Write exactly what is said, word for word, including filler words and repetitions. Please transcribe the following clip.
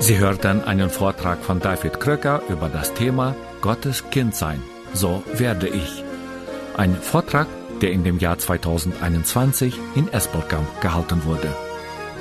Sie hörten einen Vortrag von David Kröcker über das Thema Gottes Kind sein. So werde ich. Ein Vortrag, der in dem Jahr zweitausendeinundzwanzig in Esbelkamp gehalten wurde.